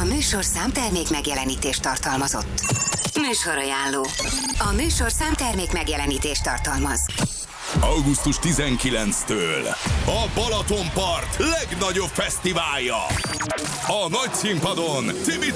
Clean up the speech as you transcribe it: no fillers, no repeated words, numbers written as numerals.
A műsorszám termék megjelenítést tartalmazott. Műsorajánló. A műsorszám termék megjelenítést tartalmaz. Augusztus 19-től a Balatonpart legnagyobb fesztiválja. A nagy színpadon Timi